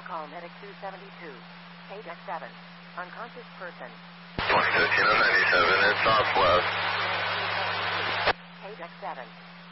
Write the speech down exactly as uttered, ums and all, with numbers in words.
call medic two seventy-two. K deck seven. Unconscious person. twenty fifteen and ninety-seven, it's southwest. K deck seven.